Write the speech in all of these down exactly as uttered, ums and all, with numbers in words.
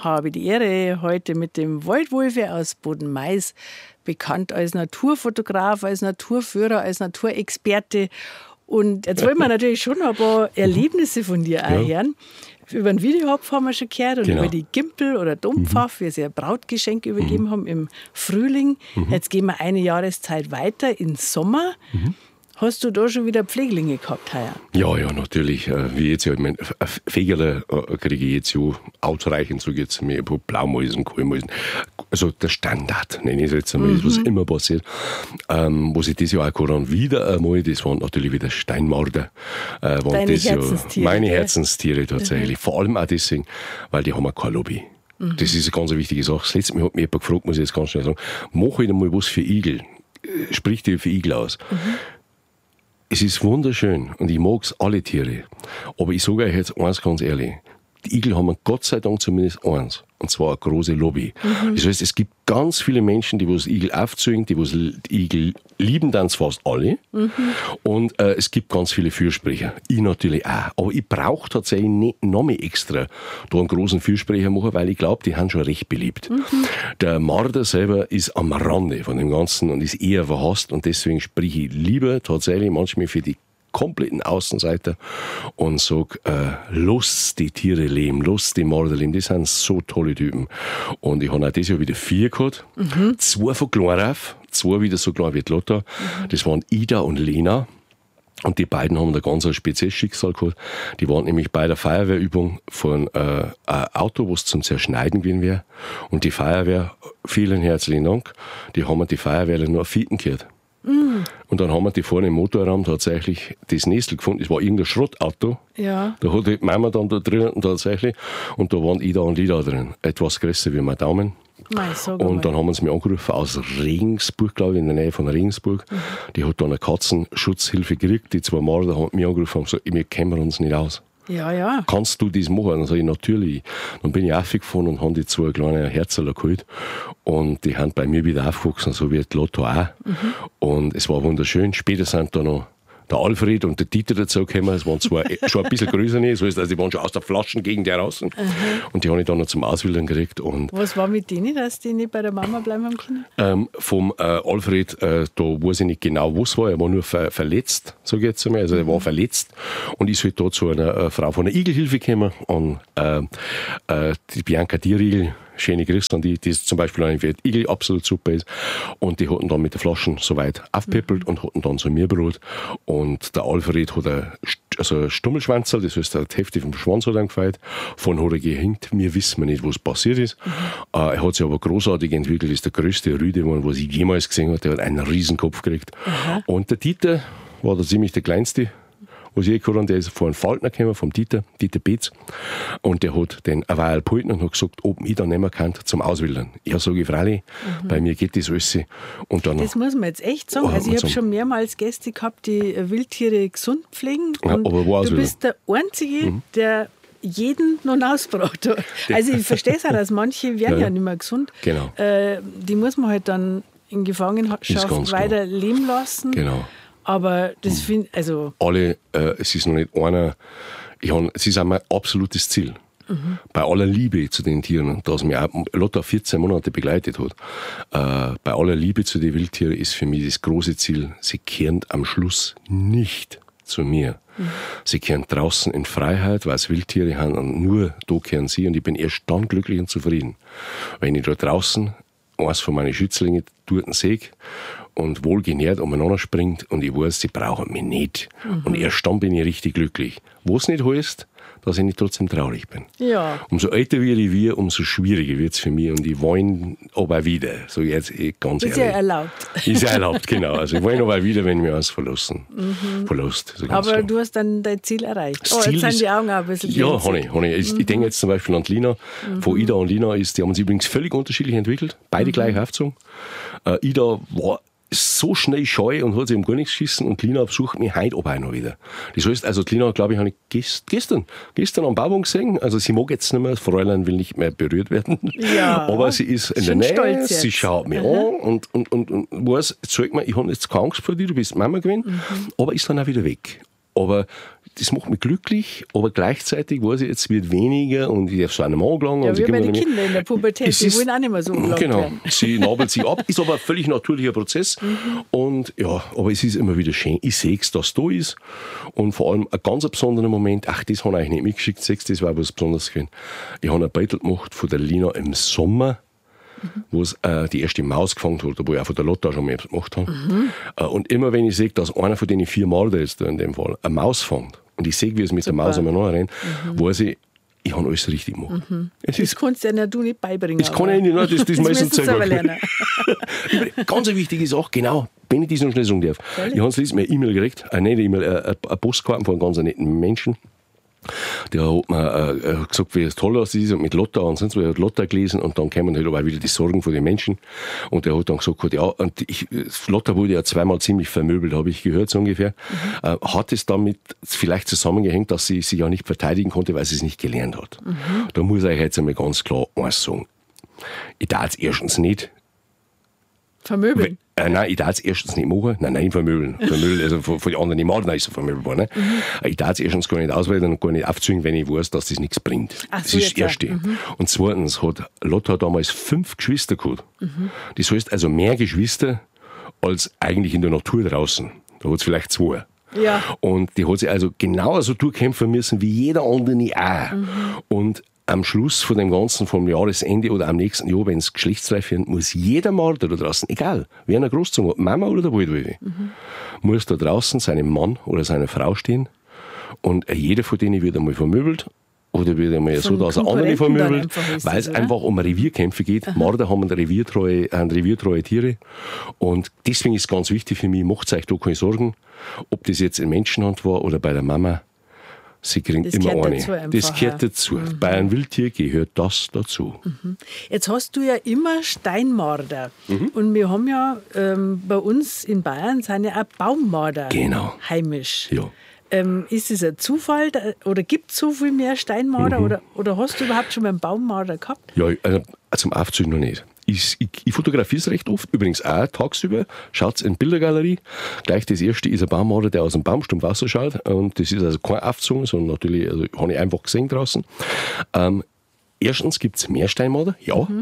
habe ich die Ehre, heute mit dem Waldwolfe aus Bodenmais, bekannt als Naturfotograf, als Naturführer, als Naturexperte. Und jetzt wollen wir natürlich schon ein paar Erlebnisse von dir auch Ja. hören. Über den Videohopf haben wir schon gehört und Genau. über die Gimpel oder Dompfaff, wie sie ein Brautgeschenk übergeben Mhm. haben im Frühling. Mhm. Jetzt gehen wir eine Jahreszeit weiter, in Sommer. Mhm. Hast du da schon wieder Pfleglinge gehabt heuer? Ja, ja, natürlich. Äh, Wie jetzt ja, ich meine, Fegerle äh, kriege ich jetzt ja ausreichend, so geht's mir, Blaumäusen, Kohlmäusen. Also der Standard, nenne ich es jetzt einmal, Mhm. was immer passiert. Ähm, was ich dieses Jahr auch gehabt habe, wieder einmal, das waren natürlich wieder Steinmarder. Äh, waren Deine das ja Herzenstiere, meine gell? Herzenstiere tatsächlich. Mhm. Vor allem auch deswegen, weil die haben ja kein Lobby. Mhm. Das ist eine ganz wichtige Sache. Das letzte Mal hat mich jemand gefragt, muss ich jetzt ganz schnell sagen, mach halt einmal was für Igel. Äh, Sprich dir für Igel aus. Mhm. Es ist wunderschön und ich mag alle Tiere. Aber ich sage euch jetzt eins ganz ehrlich. Die Igel haben Gott sei Dank zumindest eins. Und zwar eine große Lobby. Mhm. Das heißt, es gibt ganz viele Menschen, die was Igel aufzügen, die was die Igel lieben, dann fast alle. Mhm. Und äh, es gibt ganz viele Fürsprecher. Ich natürlich auch. Aber ich brauche tatsächlich nicht noch mehr extra da einen großen Fürsprecher machen, weil ich glaube, die haben schon recht beliebt. Mhm. Der Marder selber ist am Rande von dem Ganzen und ist eher verhasst. Und deswegen spreche ich lieber tatsächlich manchmal für die kompletten Außenseiter und sag, äh, los die Tiere leben, los die Marder leben, das sind so tolle Typen. Und ich habe auch dieses Jahr wieder vier gehabt, Mhm. zwei von klein auf, zwei wieder so klein wie die Lotta. Mhm. Das waren Ida und Lena. Und die beiden haben da ganz ein spezielles Schicksal gehabt. Die waren nämlich bei der Feuerwehrübung von äh, ein Auto, was zum Zerschneiden gewesen wäre. Und die Feuerwehr, vielen herzlichen Dank, die haben die Feuerwehrler nur auf Fieten gehört. Mhm. Und dann haben wir die vorne im Motorraum tatsächlich das Nestel gefunden. Das war irgendein Schrottauto. Ja. Da hat die Mama dann da drin tatsächlich. Und da waren Ida und Lida drin. Etwas größer wie mein Daumen. Mei, sag Und mal. dann haben wir uns mir angerufen aus Regensburg, glaube ich, in der Nähe von Regensburg. Mhm. Die hat dann eine Katzenschutzhilfe gekriegt. Die zwei Marder haben mich angerufen und gesagt, wir kennen uns nicht aus. Ja, ja. Kannst du das machen? Dann sage ich, natürlich. Dann bin ich aufgefahren und habe die zwei kleine Herzerl geholt. Und die haben bei mir wieder aufgewachsen, so wie die Lotto auch. Mhm. Und es war wunderschön. Später sind da noch der Alfred und der Dieter dazu gekommen. Es waren zwar schon ein bisschen größer, nicht. So ist, also die waren schon aus der Flaschengegend heraus. Mhm. Und die habe ich dann noch zum Auswildern gekriegt. Und Was war mit denen, dass die nicht bei der Mama bleiben haben können? ähm, vom äh, Alfred, äh, da weiß ich nicht genau, was war. Er war nur ver verletzt, sage ich jetzt einmal. Also er war verletzt und ist halt da zu einer äh, Frau von der Igelhilfe gekommen. Und äh, äh, die Bianca Dierigel, schöne Grüße an die, die zum Beispiel eine für die Igel absolut super ist. Und die hatten dann mit den Flaschen soweit aufgepäppelt und hatten dann so Mirbrot. Und der Alfred hat ein, also ein Stummelschwanzerl, das heißt, er hat heftig vom Schwanz hat gefeiert. Von hat er gehängt. Wir wissen nicht, was passiert ist. Mhm. Äh, er hat sich aber großartig entwickelt, ist der größte Rüde, was ich jemals gesehen habe. Der hat einen Riesenkopf gekriegt. Mhm. Und der Dieter war da ziemlich der kleinste, was ich gehabt habe, der ist vor einem Faltner gekommen, vom Dieter, Dieter Beetz. Und der hat den eine Weile gehalten und hat gesagt, ob ich dann nicht mehr kann zum Auswildern. Ja, sage ich, freilich, mhm. bei mir geht das alles. Und dann das muss man jetzt echt sagen. Oh, Also ich habe so. schon mehrmals Gäste gehabt, die Wildtiere gesund pflegen. Ja, und aber wo du bist der Einzige, mhm. der jeden noch ausgebracht hat. Also ich verstehe es auch, dass manche werden ja, ja nicht mehr gesund. Genau. Äh, die muss man halt dann in Gefangenschaft weiter genau. leben lassen. Genau. Aber das finde also alle, äh, es ist noch nicht einer, ich hab, es ist auch mein absolutes Ziel. Mhm. Bei aller Liebe zu den Tieren, dass mich auch Lotta vierzehn Monate begleitet hat, äh, bei aller Liebe zu den Wildtieren ist für mich das große Ziel, sie kehren am Schluss nicht zu mir. Mhm. Sie kehren draußen in Freiheit, weil es Wildtiere haben und nur da kehren sie und ich bin erst dann glücklich und zufrieden. Wenn ich da draußen eins von meinen Schützlingen dort sehe und wohlgenährt umeinander springt und ich weiß, sie brauchen mich nicht. Mhm. Und erst dann bin ich richtig glücklich. Was nicht heißt, dass ich nicht trotzdem traurig bin. Ja. Umso älter werde ich wir, umso schwieriger wird es für mich und ich weine aber wieder. So jetzt ganz ist ehrlich. ja erlaubt. Ist ja erlaubt, genau. Also ich weine aber wieder, wenn wir uns verlassen. Mhm. Verlässt. So aber klar. du hast dann dein Ziel erreicht. Das oh, Ziel jetzt sind ist, die Augen auch ein bisschen Ja, glänzend. habe ich. Hab ich. Mhm. Ich denke jetzt zum Beispiel an die Lina. Mhm. Von Ida und Lina ist, die haben uns übrigens völlig unterschiedlich entwickelt. Beide mhm. gleich aufgezogen. Äh, Ida war so schnell scheu und hat sich um gar nichts geschissen und Lina besucht mich heute aber auch noch wieder. Das heißt, also die Lina, glaube ich, habe ich gest, gestern, gestern am Bauwagen gesehen. Also sie mag jetzt nicht mehr, das Fräulein will nicht mehr berührt werden. Ja, aber sie ist in der Nähe, sie schaut mich Aha. an und, und, und, und weiß, zeig mir, ich habe jetzt keine Angst vor dir, du bist Mama gewesen, mhm. aber ist dann auch wieder weg. Aber das macht mich glücklich, aber gleichzeitig weiß ich, es wird weniger und ich darf so einem angelangen. Ja, und wie sie bei können den mir- Kindern in der Pubertät, Es die ist- wollen auch nicht mehr so umgelangt Genau, werden. sie nabelt sich ab, ist aber ein völlig natürlicher Prozess. Und ja, aber es ist immer wieder schön. Ich sehe es, dass es da ist. Und vor allem ein ganz besonderer Moment, ach, das habe ich euch nicht mitgeschickt, seht ihr, das war was Besonderes gewesen. Ich habe ein Beitel gemacht von der Lina im Sommer, wo es äh, die erste Maus gefangen hat, wo ich auch von der Lotta schon mal etwas gemacht habe. Äh, und immer wenn ich sehe, dass einer von den vier Marder jetzt da in dem Fall eine Maus fängt und ich sehe, wie es mit der Maus einmal nachrennt, weiß ich, ich habe alles richtig gemacht. Es Das ist kannst du ja du nicht beibringen. Das kann aber ich nicht, nein, das, das, das meistens müssen sie selber. aber lernen. Übrigens, ganz eine wichtige Sache, genau, wenn ich das noch schnell sagen darf. Ehrlich? Ich habe letztes Mal eine E-Mail gekriegt, äh, nicht eine E-Mail, äh, eine Postkarten von einem ganz netten Menschen. Der hat mir äh, gesagt, wie es toll das ist und mit Lotta und sonst was. Er hat Lotta gelesen und dann kamen halt aber auch wieder die Sorgen von den Menschen. Und er hat dann gesagt, ja, und ich, Lotta wurde ja zweimal ziemlich vermöbelt, habe ich gehört, so ungefähr. Mhm. Äh, hat es damit vielleicht zusammengehängt, dass sie sich ja nicht verteidigen konnte, weil sie es nicht gelernt hat. Mhm. Da muss ich euch jetzt einmal ganz klar eins sagen. Ich darf es erstens nicht. Vermöbeln. Äh, nein, ich darf es erstens nicht machen. Nein, nein, vermöbeln. Vermöbeln, also von, von den anderen Niemanden ist er vermöbelbar. Ne? Mhm. Ich darf es erstens gar nicht auswählen und gar nicht aufzwingen, wenn ich weiß, dass das nichts bringt. Ach das so, ist das jetzt, Erste. ja. Mhm. Und zweitens hat Lotta damals fünf Geschwister gehabt. Mhm. Das heißt also mehr Geschwister als eigentlich in der Natur draußen. Da hat es vielleicht zwei. Ja. Und die hat sich also genauso durchkämpfen müssen wie jeder andere auch. Mhm. Und am Schluss von dem Ganzen, vom Jahresende oder am nächsten Jahr, wenn es geschlechtsreif wird, muss jeder Marder da draußen, egal, wer eine Großzunge hat, Mama oder der Waldwölfe, mhm. muss da draußen seinem Mann oder seiner Frau stehen und jeder von denen wird einmal vermöbelt oder wird einmal so, dass er andere vermöbelt, weil es einfach um Revierkämpfe geht. Aha. Marder haben reviertreue, haben reviertreue Tiere und deswegen ist es ganz wichtig für mich, macht euch da keine Sorgen, ob das jetzt in Menschenhand war oder bei der Mama. Sie kriegen das immer eine. Dazu einfach, das gehört ja. dazu. Mhm. Bei einem Wildtier gehört das dazu. Mhm. Jetzt hast du ja immer Steinmarder. Mhm. Und wir haben ja ähm, bei uns in Bayern sind ja auch Baummarder genau. heimisch. Ja. Ähm, ist es ein Zufall oder gibt es so viel mehr Steinmarder? Mhm. Oder, oder hast du überhaupt schon mal einen Baummarder gehabt? Ja, also zum Aufzügen noch nicht. Ich, ich, ich fotografiere es recht oft, übrigens auch tagsüber. Schaut in die Bildergalerie. Gleich das erste ist ein Baummarder, der aus dem Baumstumpf rausschaut. Und das ist also kein Aufzug, sondern natürlich, also habe ich einfach gesehen draußen. Ähm, erstens gibt es mehr Steinmarder, ja. Mhm.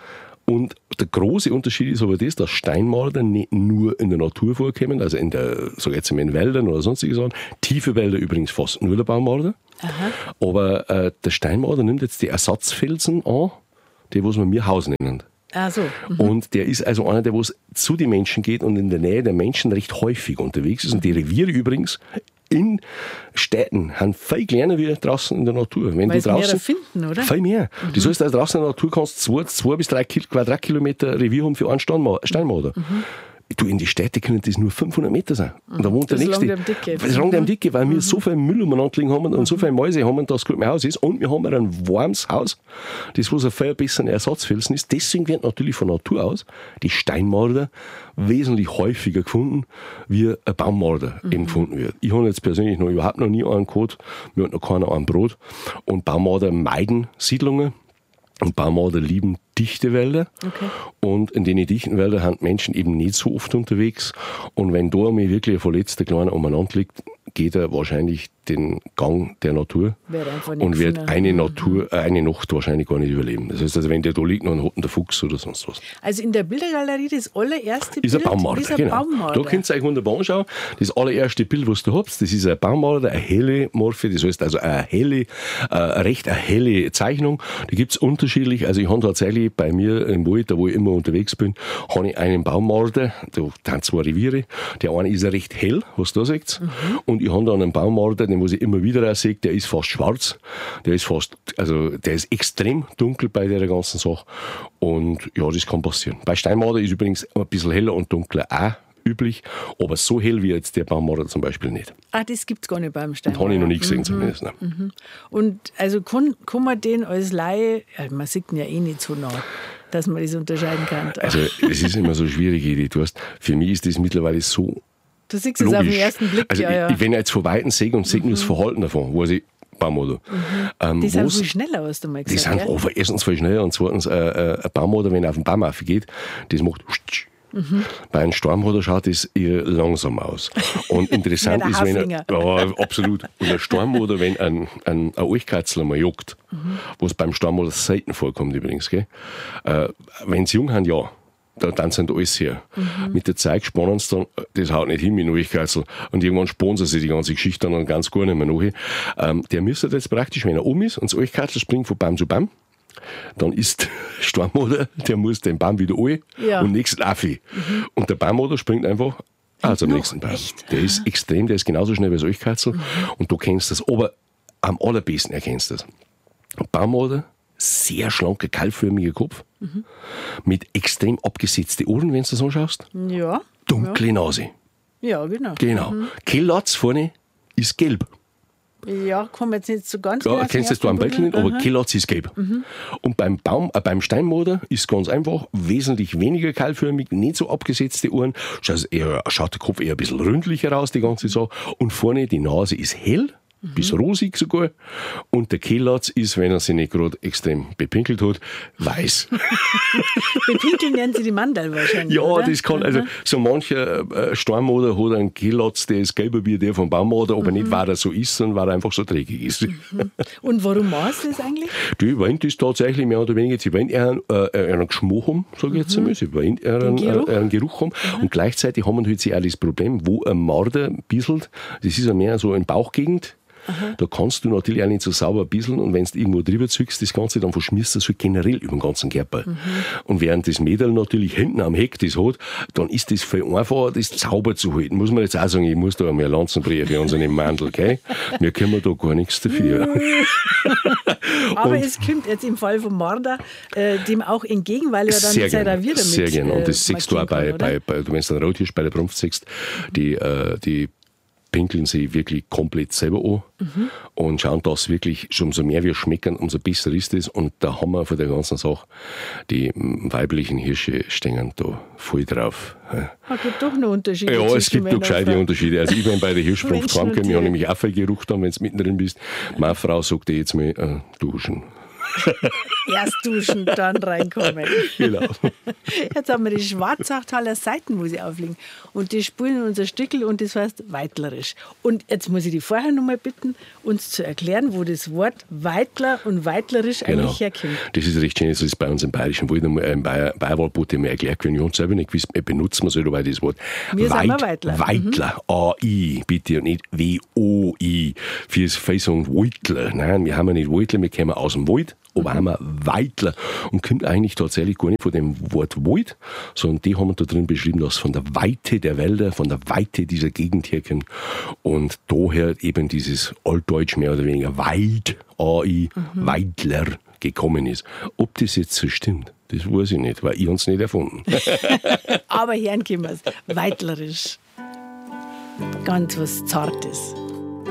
Und der große Unterschied ist aber das, dass Steinmarder nicht nur in der Natur vorkommen, also in der, sag jetzt mal in Wäldern oder sonstige Sachen. Tiefe Wälder übrigens fast nur der Baummarder. Aha. Aber äh, der Steinmarder nimmt jetzt die Ersatzfelsen an, die was wir Mirhaus nennen. Ah, so. Mhm. Und der ist also einer, der was zu den Menschen geht und in der Nähe der Menschen recht häufig unterwegs ist. Und die Reviere übrigens in Städten haben viel kleiner wie draußen in der Natur. Wenn Weil du draußen mehr finden, oder? Viel mehr. Mhm. Das heißt, also draußen in der Natur kannst du zwei, zwei bis drei Quadratkilometer Revier haben für einen Steinmarder. Mhm. Du, in die Städte können das nur fünfhundert Meter sein. Und da wohnt das der Nächste. Das langt am Dicke, weil mhm. wir so viel Müll umeinander liegen haben und mhm. so viele Mäuse haben, dass gut mein Haus ist. Und wir haben ein warmes Haus, das was ein viel besserer Ersatzfelsen ist. Deswegen wird natürlich von Natur aus die Steinmarder wesentlich häufiger gefunden, wie ein Baummarder mhm. eben gefunden wird. Ich habe jetzt persönlich noch überhaupt noch nie einen gehabt. Mir hat noch keiner ein Brot. Und Baummarder meiden Siedlungen. Und Baummarder lieben dichte Wälder. Okay. Und in den dichten Wäldern sind Menschen eben nicht so oft unterwegs. Und wenn da mir wirklich ein verletzter Kleiner umeinander liegt, geht er wahrscheinlich den Gang der Natur und wird mehr. eine Natur, äh, eine Nacht wahrscheinlich gar nicht überleben. Das heißt, also wenn der da liegt, dann hat ihn der Fuchs oder sonst was. Also in der Bildergalerie, das allererste ist Bild ein Baummarder, ist ein genau. Baummarder. Da könnt ihr euch wunderbar anschauen. Das allererste Bild, was du habt, das ist ein Baummarder, eine helle Morphe, das heißt also eine helle, äh, eine recht eine helle Zeichnung. Die gibt es unterschiedlich. Also ich habe tatsächlich bei mir im Wald, da wo ich immer unterwegs bin, habe ich einen Baummarder, da sind zwei Reviere. Der eine ist recht hell, was du da siehst. Mhm. Und ich habe dann einen Baummarder, den was ich immer wieder auch sehe, der ist fast schwarz. Der ist fast, also der ist extrem dunkel bei der ganzen Sache. Und ja, das kann passieren. Bei Steinmarder ist übrigens ein bisschen heller und dunkler auch üblich, aber so hell wie jetzt der Baummarder zum Beispiel nicht. Ah, das gibt es gar nicht beim Steinmarder. Habe ich noch nie gesehen mhm. zumindest. Ne. Mhm. Und also kann, kann man den als Laie, ja, man sieht ihn ja eh nicht so nah, dass man das unterscheiden kann. Also es ist immer so schwierig, Edith. Du hast, für mich ist das mittlerweile so Du siehst es auf den ersten Blick, also ja, ja. Ich, wenn ich jetzt von Weitem sehe und sehe mhm. nur das Verhalten davon, weiß ich, Baummarder. Mhm. Ähm, die sind viel schneller, hast du mal gesagt. Die sind ja? erstens viel schneller und zweitens äh, äh, ein Baummarder, wenn er auf den Baum aufgeht, das macht Mhm. Bei einem Stormhoder schaut es eher langsam aus. Und interessant ist, wenn er, ja, absolut. Und ein Stormhoder, wenn ein, ein, ein Olchkatzel mal juckt, mhm. was beim Stormhoder selten vorkommt übrigens, gell? Äh, wenn sie jung haben, ja. Da, dann sind alles hier. Mhm. Mit der Zeit spannen sie dann, das haut nicht hin mit dem Olchkatzel. Und irgendwann spannen sie sich die ganze Geschichte dann ganz gar nicht mehr nach. Ähm, der müsste jetzt praktisch, wenn er um ist und das Olchkatzel springt von Baum zu Baum, dann ist der Stormhoder, der muss den Baum wieder an ja. und nächsten Affi. Mhm. Und der Baumhoder springt einfach also am nächsten Baum. Echt? Der ist extrem, der ist genauso schnell wie das Olchkatzel. Mhm. Und du kennst das, aber am allerbesten erkennst du das. Baumhoder, sehr schlanker, keilförmiger Kopf, mhm. mit extrem abgesetzten Ohren, wenn du das anschaust. Ja. Dunkle ja. Nase. Ja, genau. Genau. Mhm. Kellatz vorne ist gelb. Ja, kommen jetzt nicht so ganz ja, genau. Kennst du das da am Bildchen nicht, aber mhm. Kellatz ist gelb. Mhm. Und beim Baum, äh, beim Steinmoder ist ganz einfach wesentlich weniger keilförmig, nicht so abgesetzte Ohren. Schaut, eher, schaut der Kopf eher ein bisschen ründlicher aus, die ganze Sache. Und vorne die Nase ist hell. Mhm. Bis rosig sogar. Und der Kellatz ist, wenn er sich nicht gerade extrem bepinkelt hat, weiß. Bepinkeln nennen sie die Mandel wahrscheinlich. Ja, oder? Das kann, also so mancher äh, Stormmoder hat einen Kellatz, der ist gelber wie der vom Baummoder, aber mhm. nicht, weil er so ist, sondern weil er einfach so dreckig ist. Mhm. Und warum machst du das eigentlich? Die wollen das tatsächlich mehr oder weniger, sie wollen eher einen, äh, einen Geschmack haben, sage ich jetzt mhm. einmal, sie wollen eher einen Geruch, äh, einen Geruch haben. Mhm. Und gleichzeitig haben wir halt auch das Problem, wo ein Marder bisselt, das ist ja mehr so in Bauchgegend. Aha. Da kannst du natürlich auch nicht so sauber bisseln und wenn du irgendwo drüber zückst, das Ganze, dann verschmierst du das halt generell über den ganzen Körper. Mhm. Und während das Mädel natürlich hinten am Heck das hat, dann ist das viel einfacher, das sauber zu halten. Muss man jetzt auch sagen, ich muss da einmal Lanzen brechen für unseren Mandel, gell? Wir können da gar nichts dafür. Aber es kommt jetzt im Fall von Marder äh, dem auch entgegen, weil er dann sehr sein Revier damit Sehr gerne. Und das äh, siehst du auch bei, bei, bei, wenn du einen Rothirsch bei der Brunft siehst, die, äh, die pinkeln sie wirklich komplett selber an mhm. und schauen, dass wirklich, schon umso mehr wir schmecken, umso besser ist es. Und da haben wir von der ganzen Sache, die weiblichen Hirsche stehen da voll drauf. Es gibt doch noch Unterschiede. Ja, es gibt doch gescheite Unterschiede. Also ich bin bei der Hirschfrucht heimgekommen, ich habe nämlich auch viel Geruch dann, wenn du mittendrin bist. Meine Frau sagt dir jetzt mal, äh, duschen. Erst duschen, dann reinkommen. Genau. Jetzt haben wir die Schwarzachtaler Seiten, wo sie aufliegen. Und die spielen unser Stückel und das heißt Weitlerisch. Und jetzt muss ich die vorher noch mal bitten, uns zu erklären, wo das Wort Weitler und Weitlerisch genau. eigentlich herkommt. Das ist recht schön, das ist bei uns im Bayerischen Wald, im Bayerwaldboot mal erklärt, wenn ich uns selber nicht gewusst, benutzen wir so, weil das Wort wir Weit, sind Weitler. Weitler, mhm. A I, bitte, und nicht W O I. Für viele sagen Weitler. Nein, wir haben ja nicht Weitler, wir kommen aus dem Wald. Aber haben wir Weitler und kommt eigentlich tatsächlich gar nicht von dem Wort Wald, sondern die haben wir da drin beschrieben, dass von der Weite der Wälder, von der Weite dieser Gegend herkommt und daher eben dieses Altdeutsch mehr oder weniger Weit, A I, mhm. Weitler gekommen ist. Ob das jetzt so stimmt, das weiß ich nicht, weil ich uns nicht erfunden. Aber hören können wir es. Weitlerisch. Ganz was Zartes.